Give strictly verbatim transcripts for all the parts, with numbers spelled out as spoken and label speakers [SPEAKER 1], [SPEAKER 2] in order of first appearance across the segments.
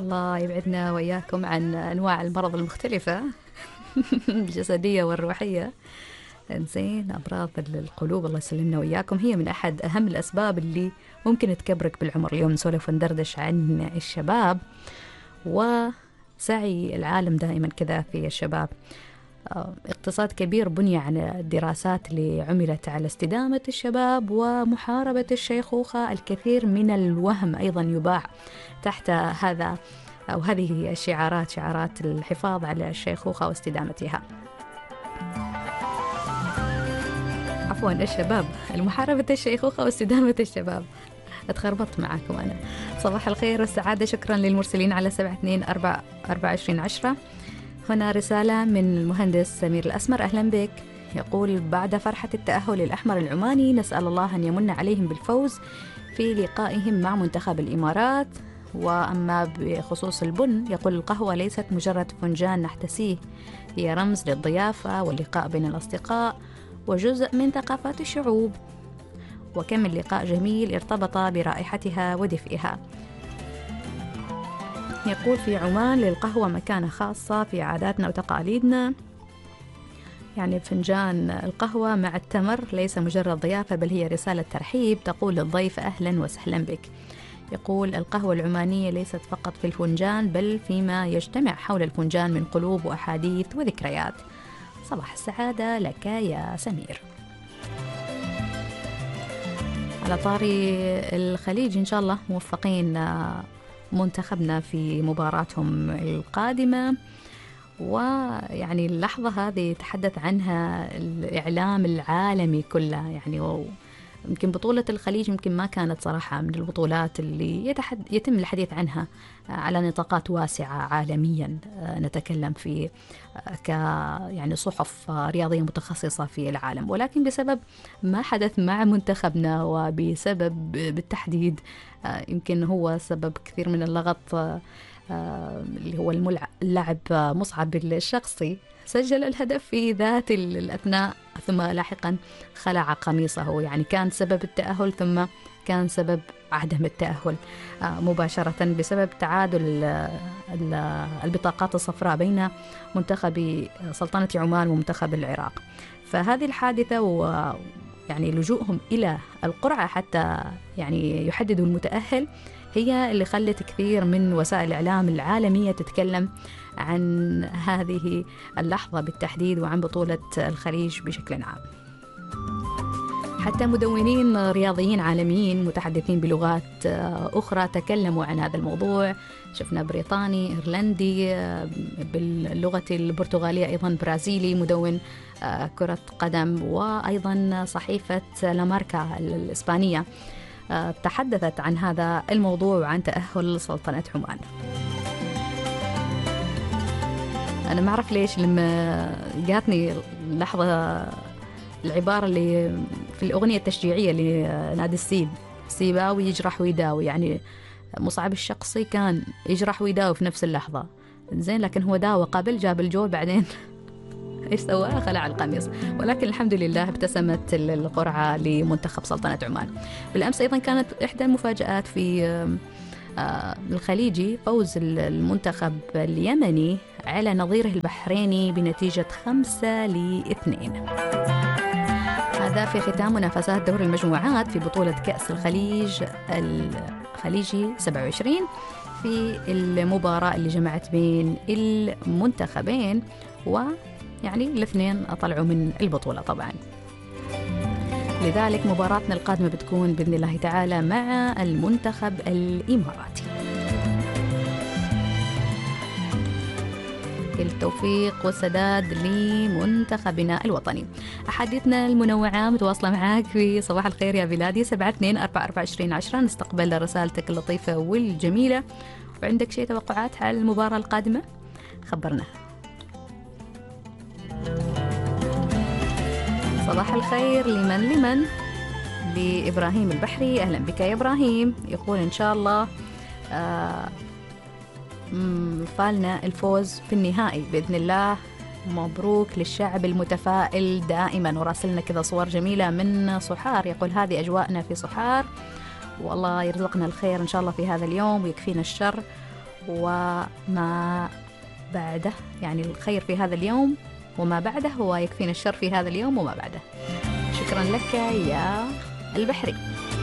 [SPEAKER 1] الله يبعدنا وإياكم عن أنواع المرض المختلفة الجسدية والروحية. إنزين، أمراض القلوب الله يسلمنا وإياكم هي من أحد أهم الأسباب اللي ممكن تكبرك بالعمر. اليوم نسولف وندردش عن الشباب وسعي العالم دائما كذا في الشباب. اقتصاد كبير بني على الدراسات اللي عملت على استدامة الشباب ومحاربة الشيخوخة. الكثير من الوهم أيضا يباع تحت هذا أو هذه الشعارات، شعارات الحفاظ على الشيخوخة واستدامتها. عفوا الشباب، المحاربة الشيخوخة واستدامة الشباب. اتخربطت معاكم أنا. صباح الخير والسعادة، شكرا للمرسلين على سبعة اثنين أربعة أربعة عشرين عشرة. هنا رسالة من المهندس سمير الأسمر، أهلا بك. يقول: بعد فرحة التأهل الأحمر العماني نسأل الله أن يمن عليهم بالفوز في لقائهم مع منتخب الإمارات. وأما بخصوص البن، يقول: القهوة ليست مجرد فنجان نحتسيه، هي رمز للضيافة واللقاء بين الأصدقاء وجزء من ثقافات الشعوب. وكم من لقاء جميل ارتبط برائحتها ودفئها. يقول: في عمان للقهوة مكانة خاصة في عاداتنا وتقاليدنا، يعني فنجان القهوة مع التمر ليس مجرد ضيافة بل هي رسالة ترحيب تقول للضيف أهلا وسهلا بك. يقول: القهوة العمانية ليست فقط في الفنجان بل فيما يجتمع حول الفنجان من قلوب وأحاديث وذكريات. صباح السعادة لك يا سمير. على طاري الخليج، إن شاء الله موفقين منتخبنا في مباراتهم القادمة. ويعني اللحظة هذه تحدث عنها الإعلام العالمي كله، يعني يمكن بطولة الخليج يمكن ما كانت صراحة من البطولات اللي يتحد يتم الحديث عنها على نطاقات واسعة عالميا. نتكلم في ك يعني صحف رياضية متخصصة في العالم، ولكن بسبب ما حدث مع منتخبنا وبسبب بالتحديد يمكن هو سبب كثير من اللغط اللي هو اللاعب مصعب الشخصي، سجل الهدف في ذات الأثناء ثم لاحقا خلع قميصه. يعني كان سبب التأهل ثم كان سبب عدم التأهل مباشرة بسبب تعادل البطاقات الصفراء بين منتخب سلطنة عمان ومنتخب العراق. فهذه الحادثة ويعني لجوءهم إلى القرعة حتى يعني يحددوا المتأهل هي اللي خلت كثير من وسائل الإعلام العالمية تتكلم عن هذه اللحظة بالتحديد وعن بطولة الخليج بشكل عام. حتى مدونين رياضيين عالميين متحدثين بلغات أخرى تكلموا عن هذا الموضوع. شفنا بريطاني، إيرلندي، باللغة البرتغالية أيضا برازيلي مدون كرة قدم، وأيضا صحيفة لاماركا الإسبانية تحدثت عن هذا الموضوع وعن تأهل سلطنة عمان. أنا ما أعرف ليش لما جاتني لحظة العبارة اللي في الأغنية التشجيعية لنادي السيب، سيباوي يجرح ويداوي، يعني مصعب الشخصي كان يجرح ويداوي في نفس اللحظة، زين، لكن هو داوى قبل جاب الجول بعدين إيش سوى؟ خلع القميص. ولكن الحمد لله ابتسمت القرعة لمنتخب سلطنة عمان. بالأمس أيضا كانت إحدى المفاجآت في الخليجي فوز المنتخب اليمني على نظيره البحريني بنتيجة خمسة لاثنين. هذا في ختام منافسات دور المجموعات في بطولة كأس الخليج الخليجي سبعة وعشرين، في المباراة اللي جمعت بين المنتخبين، ويعني الاثنين طلعوا من البطولة طبعا. لذلك مباراتنا القادمة بتكون بإذن الله تعالى مع المنتخب الإماراتي. التوفيق والسداد لمنتخبنا الوطني. أحاديثنا المنوعة متواصلة معاك في صباح الخير يا بلادي سبعة اثنين أربعة أربعة عشرين عشرة. نستقبل رسالتك اللطيفة والجميلة. وعندك شيء توقعات على المباراة القادمة؟ خبرنا. صباح الخير لمن لمن لإبراهيم البحري، أهلا بك يا إبراهيم. يقول إن شاء الله آه فالنا الفوز في النهائي بإذن الله. مبروك للشعب المتفائل دائما. وراسلنا كذا صور جميلة من صحار، يقول هذه أجواءنا في صحار، والله يرزقنا الخير إن شاء الله في هذا اليوم ويكفينا الشر وما بعده، يعني الخير في هذا اليوم وما بعده، ويكفينا الشر في هذا اليوم وما بعده. شكرا لك يا البحري.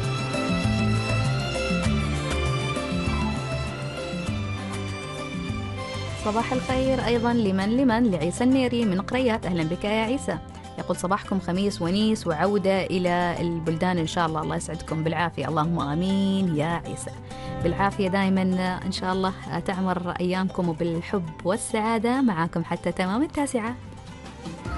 [SPEAKER 1] صباح الخير أيضا لمن لمن لعيسى النيري من قريات. أهلا بك يا عيسى. يقول صباحكم خميس ونيس وعودة إلى البلدان إن شاء الله. الله يسعدكم بالعافية. اللهم آمين يا عيسى. بالعافية دائما إن شاء الله تعمر أيامكم وبالحب والسعادة. معاكم حتى تمام التاسعة